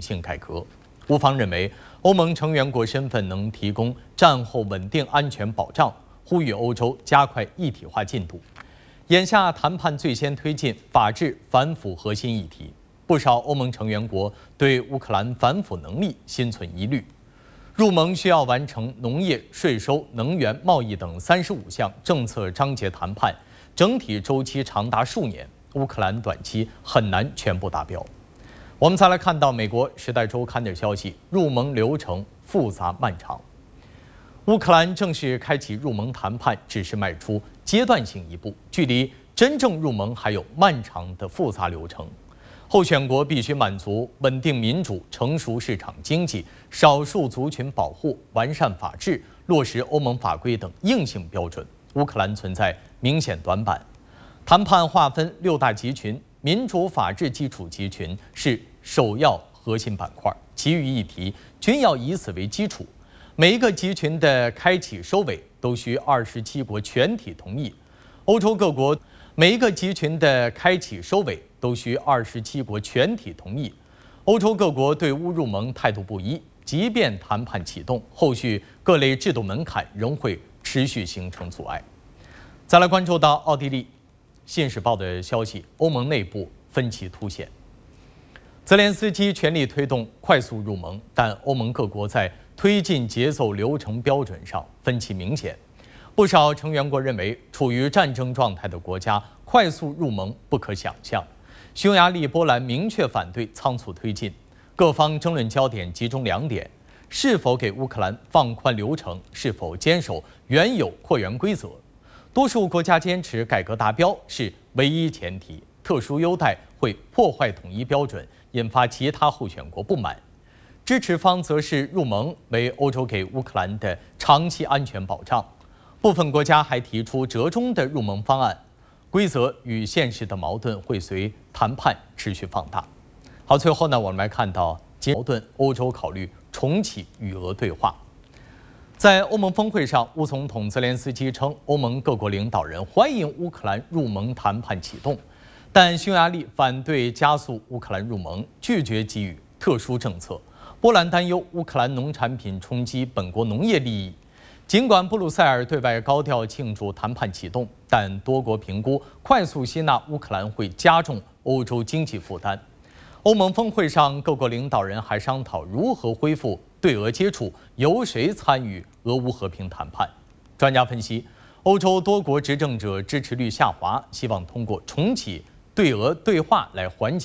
性改革。乌方认为，欧盟成员国身份能提供战后稳定安全保障，呼吁欧洲加快一体化进度。眼下谈判最先推进法治反腐核心议题，不少欧盟成员国对乌克兰反腐能力心存疑虑。入盟需要完成农业、税收、能源、贸易等35项政策章节谈判，整体周期长达数年，乌克兰短期很难全部达标。我们再来看到美国《时代周刊》的消息，入盟流程复杂漫长。乌克兰正式开启入盟谈判，只是迈出阶段性一步，距离真正入盟还有漫长的复杂流程。候选国必须满足稳定民主、成熟市场经济、少数族群保护、完善法治、落实欧盟法规等硬性标准。乌克兰存在明显短板。谈判划分6大集群，民主法治基础集群是首要核心板块，其余议题均要以此为基础。每一个集群的开启收尾都需27国全体同意。欧洲各国每一个集群的开启收尾都需27国全体同意。欧洲各国对乌入盟态度不一，即便谈判启动，后续各类制度门槛仍会持续形成阻碍。再来关注到奥地利《信使报》的消息，欧盟内部分歧凸显。泽连斯基全力推动快速入盟，但欧盟各国在推进节奏、流程标准上分歧明显。不少成员国认为，处于战争状态的国家快速入盟不可想象。匈牙利、波兰明确反对仓促推进。各方争论焦点集中2点：是否给乌克兰放宽流程，是否坚守原有扩员规则。多数国家坚持改革达标是唯一前提，特殊优待会破坏统一标准，引发其他候选国不满。支持方则是入盟为欧洲给乌克兰的长期安全保障。部分国家还提出折中的入盟方案，规则与现实的矛盾会随谈判持续放大。好，最后呢，我们来看到矛盾，欧洲考虑重启与俄对话。在欧盟峰会上，乌总统泽连斯基称，欧盟各国领导人欢迎乌克兰入盟谈判启动，但匈牙利反对加速乌克兰入盟，拒绝给予特殊政策。波兰担忧乌克兰农产品冲击本国农业利益。尽管布鲁塞尔对外高调庆祝谈判启动，但多国评估快速吸纳乌克兰会加重欧洲经济负担。欧盟峰会上，各国领导人还商讨如何恢复对俄接触，由谁参与俄乌和平谈判。专家分析，欧洲多国执政者支持率下滑，希望通过重启对俄对话来缓解